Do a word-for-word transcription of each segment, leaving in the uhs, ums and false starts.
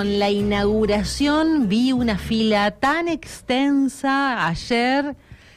En la inauguración vi una fila tan extensa ayer,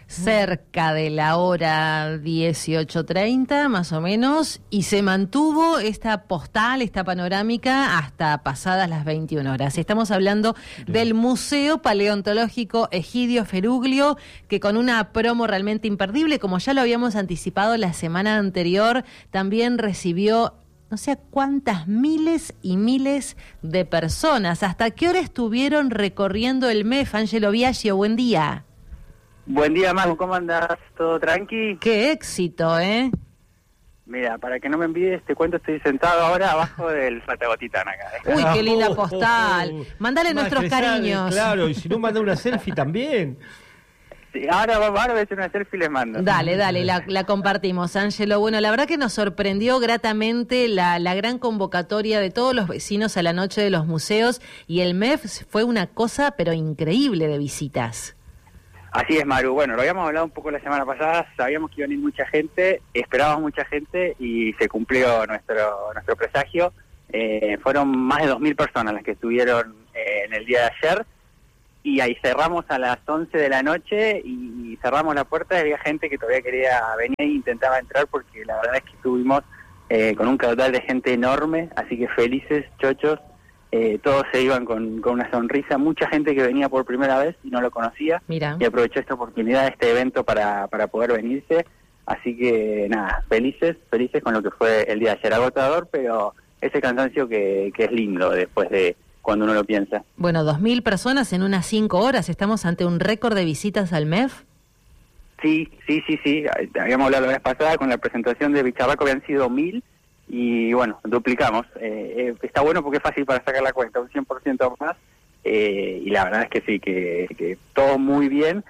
cerca de la hora dieciocho treinta más o menos, y se mantuvo esta postal, esta panorámica hasta pasadas las veintiuna horas. Estamos hablando del Museo Paleontológico Egidio Feruglio, que con una promo realmente imperdible, como ya lo habíamos anticipado la semana anterior, también recibió no sé cuántas miles y miles de personas. ¿Hasta qué hora estuvieron recorriendo el M E F? Angelo Biagio, buen día. Buen día, Maru, ¿cómo andás? ¿Todo tranqui? ¡Qué éxito, eh! Mira, para que no me envidies, te cuento, estoy sentado ahora abajo del Fatagotitán acá. Uy, qué linda postal. Mándale nuestros cariños. Claro, y si no, manda una selfie también. Sí, ahora, ahora voy a hacer una selfie y les mando. Dale, dale, la, la compartimos, Ángelo. Bueno, la verdad que nos sorprendió gratamente la, la gran convocatoria de todos los vecinos a la noche de los museos, y el M E F fue una cosa, pero increíble, de visitas. Así es, Maru. Bueno, lo habíamos hablado un poco la semana pasada, sabíamos que iba a venir mucha gente, esperábamos mucha gente y se cumplió nuestro nuestro presagio. Eh, fueron más de dos mil personas las que estuvieron eh, en el día de ayer. Y ahí cerramos a las once de la noche y cerramos la puerta y había gente que todavía quería venir e intentaba entrar, porque la verdad es que estuvimos eh, con un caudal de gente enorme, así que felices, chochos, eh, todos se iban con, con una sonrisa, mucha gente que venía por primera vez y no lo conocía. Mira. Y aprovechó esta oportunidad, este evento para, para poder venirse, así que nada, felices, felices con lo que fue el día de ayer, agotador, pero ese cansancio que, que es lindo después de cuando uno lo piensa. Bueno, dos mil personas en unas cinco horas. ¿Estamos ante un récord de visitas al M E F? Sí, sí, sí, sí. Habíamos hablado la vez pasada con la presentación de Bicharraco, habían sido mil, y bueno, duplicamos. Eh, eh, está bueno porque es fácil para sacar la cuenta, un cien por ciento más, eh, y la verdad es que sí, que, que todo muy bien.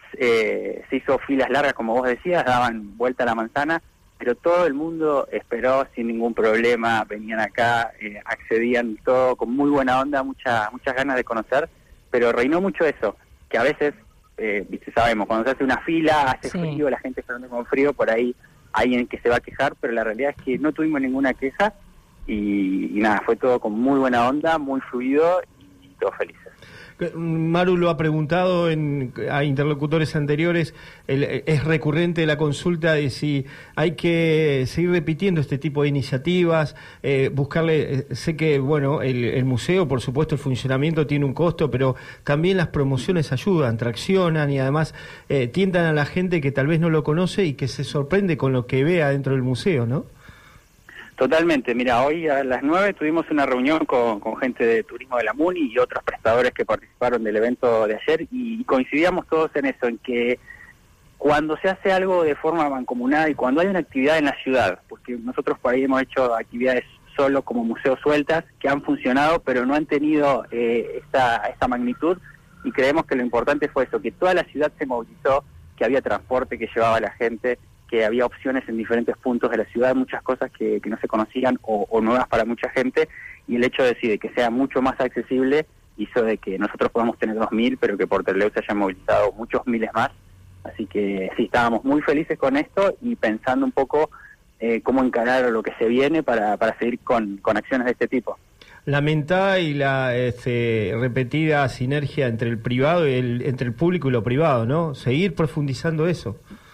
Eh, se hizo filas largas, como vos decías, daban vuelta a la manzana, pero todo el mundo esperó sin ningún problema, venían acá, eh, accedían, todo con muy buena onda, mucha, muchas ganas de conocer, pero reinó mucho eso, que a veces, eh, viste, sabemos, cuando se hace una fila, hace sí. frío, la gente esperando con frío, por ahí hay alguien que se va a quejar, pero la realidad es que no tuvimos ninguna queja, y, y nada, fue todo con muy buena onda, muy fluido, y, y todos felices. Maru lo ha preguntado en, a interlocutores anteriores, el, es recurrente la consulta de si hay que seguir repitiendo este tipo de iniciativas, eh, buscarle, eh, sé que bueno, el, el museo, por supuesto, el funcionamiento tiene un costo, pero también las promociones ayudan, traccionan y además eh, tientan a la gente que tal vez no lo conoce y que se sorprende con lo que ve adentro del museo, ¿no? Totalmente, mira, hoy a las nueve tuvimos una reunión con, con gente de turismo de la MUNI y otros prestadores que participaron del evento de ayer, y coincidíamos todos en eso, en que cuando se hace algo de forma mancomunada y cuando hay una actividad en la ciudad, porque nosotros por ahí hemos hecho actividades solo como museos sueltas que han funcionado pero no han tenido eh, esta, esta magnitud, y creemos que lo importante fue eso, que toda la ciudad se movilizó, que había transporte que llevaba a la gente, que había opciones en diferentes puntos de la ciudad, muchas cosas que, que no se conocían o, o nuevas para mucha gente, y el hecho de, decir, de que sea mucho más accesible hizo de que nosotros podamos tener dos mil, pero que por Terleu se hayan movilizado muchos miles más, así que sí, estábamos muy felices con esto y pensando un poco eh, cómo encarar lo que se viene para, para seguir con, con acciones de este tipo. La mentada y la este, repetida sinergia entre el privado y el, entre el público y lo privado, ¿no? Seguir profundizando eso.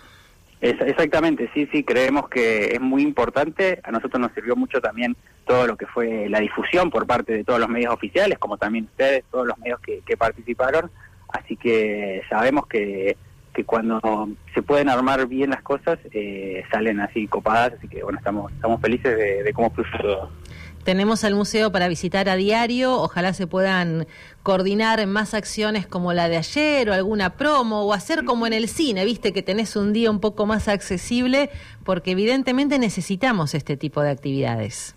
Es, exactamente, sí, sí, creemos que es muy importante. A nosotros nos sirvió mucho también todo lo que fue la difusión por parte de todos los medios oficiales, como también ustedes, todos los medios que, que participaron, así que sabemos que, que cuando se pueden armar bien las cosas, eh, salen así copadas, así que bueno, estamos, estamos felices de, de cómo fluye todo. Tenemos al museo para visitar a diario, ojalá se puedan coordinar más acciones como la de ayer o alguna promo, o hacer como en el cine, viste que tenés un día un poco más accesible, porque evidentemente necesitamos este tipo de actividades.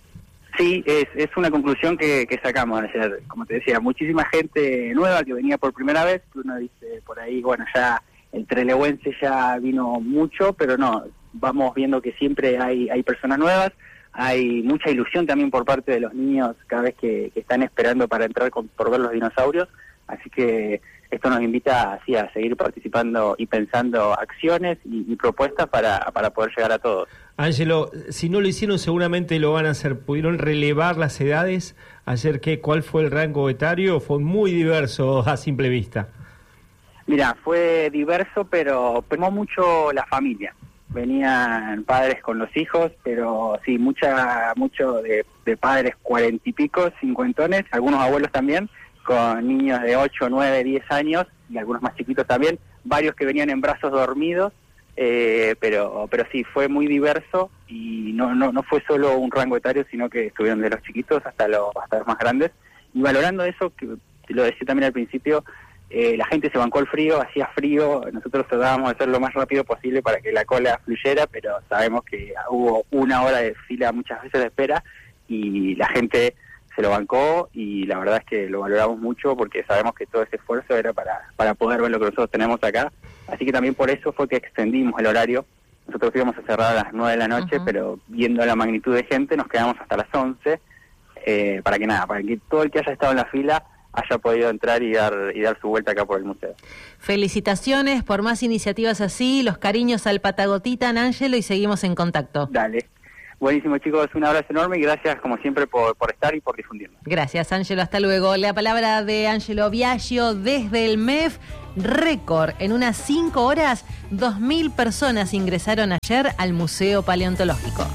Sí, es, es una conclusión que, que sacamos ayer, como te decía, muchísima gente nueva que venía por primera vez, que uno dice por ahí, bueno, ya el trelewense ya vino mucho, pero no, vamos viendo que siempre hay, hay personas nuevas. Hay mucha ilusión también por parte de los niños cada vez que, que están esperando para entrar con, por ver los dinosaurios, así que esto nos invita así a seguir participando y pensando acciones y, y propuestas para, para poder llegar a todos. Ángelo, si no lo hicieron seguramente lo van a hacer. ¿Pudieron relevar las edades? Ayer, ¿qué, ¿cuál fue el rango etario? Fue muy diverso a simple vista. Mira, fue diverso, pero primó mucho la familia. Venían padres con los hijos, pero sí, mucha, mucho de, de padres cuarenta y pico, cincuentones, algunos abuelos también, con niños de ocho, nueve, diez años, y algunos más chiquitos también, varios que venían en brazos dormidos, eh, pero pero sí, fue muy diverso, y no, no, no fue solo un rango etario, sino que estuvieron de los chiquitos hasta los, hasta los más grandes, y valorando eso, que lo decía también al principio, Eh, la gente se bancó el frío, hacía frío, nosotros tratábamos de hacer lo más rápido posible para que la cola fluyera, pero sabemos que hubo una hora de fila muchas veces de espera y la gente se lo bancó y la verdad es que lo valoramos mucho porque sabemos que todo ese esfuerzo era para, para poder ver lo que nosotros tenemos acá, así que también por eso fue que extendimos el horario. Nosotros íbamos a cerrar a las nueve de la noche, uh-huh. pero viendo la magnitud de gente nos quedamos hasta las once, eh, para que nada, para que todo el que haya estado en la fila haya podido entrar y dar y dar su vuelta acá por el museo. Felicitaciones por más iniciativas así, los cariños al Patagotita, Ángelo, y seguimos en contacto. Dale. Buenísimo, chicos, un abrazo enorme y gracias como siempre por, por estar y por difundirnos. Gracias, Ángelo, hasta luego. La palabra de Ángelo Biagio desde el M E F, récord. En unas cinco horas, dos mil personas ingresaron ayer al Museo Paleontológico.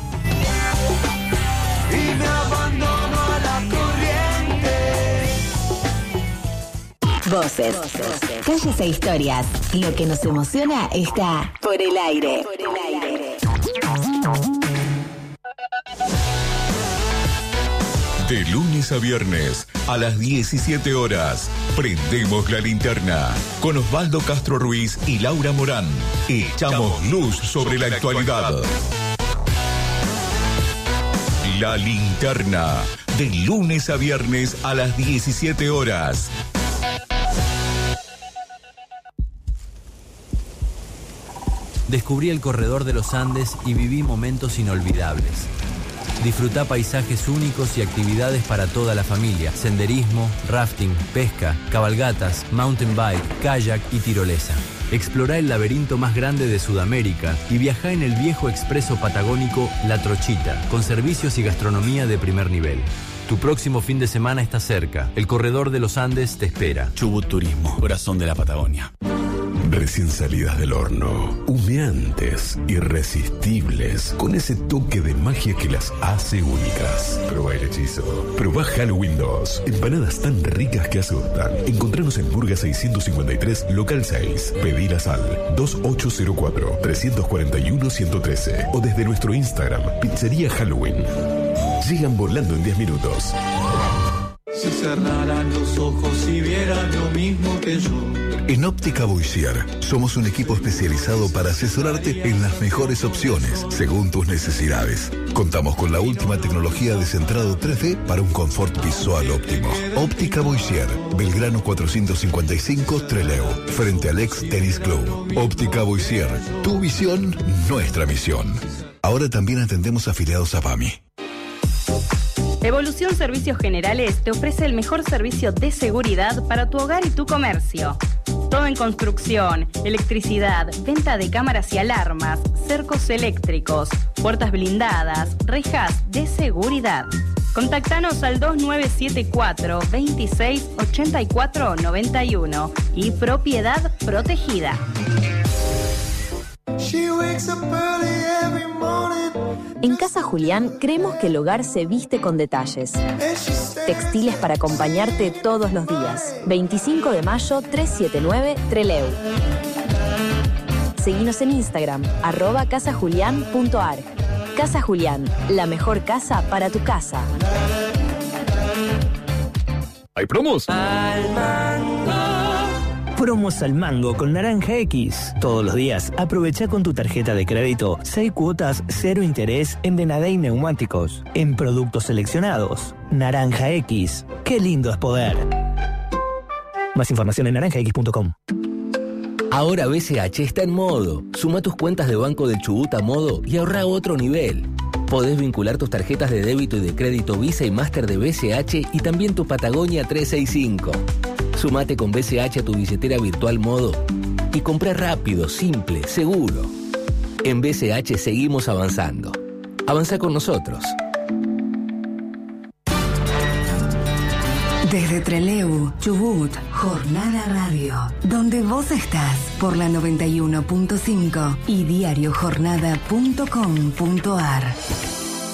Y me abandono a la corriente. Voces, calles e historias. Lo que nos emociona está por el aire. Por el aire. De lunes a viernes, a las diecisiete horas, prendemos la linterna. Con Osvaldo Castro Ruiz y Laura Morán, echamos luz sobre la actualidad. La linterna, de lunes a viernes a las diecisiete horas. Descubrí el corredor de los Andes y viví momentos inolvidables. Disfrutá paisajes únicos y actividades para toda la familia. Senderismo, rafting, pesca, cabalgatas, mountain bike, kayak y tirolesa. Explorá el laberinto más grande de Sudamérica y viajá en el viejo expreso patagónico La Trochita, con servicios y gastronomía de primer nivel. Tu próximo fin de semana está cerca. El corredor de los Andes te espera. Chubut Turismo, corazón de la Patagonia. Recién salidas del horno, humeantes, irresistibles, con ese toque de magia que las hace únicas. Probá el hechizo. Probá Halloween dos. Empanadas tan ricas que asustan. Encontranos en Burga seiscientos cincuenta y tres, local seis. Pedilas al dos ocho cero cuatro, tres cuatro uno, uno uno tres o desde nuestro Instagram, Pizzería Halloween. Llegan volando en diez minutos. Si cerraran los ojos y vieran lo mismo que yo. En Óptica Boissier somos un equipo especializado para asesorarte en las mejores opciones según tus necesidades. Contamos con la última tecnología de centrado tres D para un confort visual óptimo. Óptica Boissier, Belgrano cuatrocientos cincuenta y cinco, Trelew, frente al ex Tennis Club. Óptica Boissier, tu visión, nuestra misión. Ahora también atendemos afiliados a PAMI. Evolución Servicios Generales te ofrece el mejor servicio de seguridad para tu hogar y tu comercio. Todo en construcción, electricidad, venta de cámaras y alarmas, cercos eléctricos, puertas blindadas, rejas de seguridad. Contactanos al dos nueve siete cuatro, veintiséis, ochenta y cuatro, noventa y uno y Propiedad Protegida. En Casa Julián creemos que el hogar se viste con detalles. Textiles para acompañarte todos los días. veinticinco de mayo, trescientos setenta y nueve, Trelew. Seguinos en Instagram, arroba casajulián punto ar. Casa Julián, la mejor casa para tu casa. ¿Hay promos? Al mango. Promos al mango con Naranja X. Todos los días aprovecha con tu tarjeta de crédito seis cuotas, cero interés en Denadey Neumáticos. En productos seleccionados. Naranja X. ¡Qué lindo es poder! Más información en naranja x punto com. Ahora B C H está en modo. Suma tus cuentas de Banco del Chubut a modo y ahorra a otro nivel. Podés vincular tus tarjetas de débito y de crédito Visa y Master de B C H y también tu Patagonia trescientos sesenta y cinco. Sumate con B C H a tu billetera virtual Modo y comprá rápido, simple, seguro. En B C H seguimos avanzando. Avanza con nosotros. Desde Trelew, Chubut, Jornada Radio, donde vos estás por la noventa y uno punto cinco y diario jornada punto com punto ar.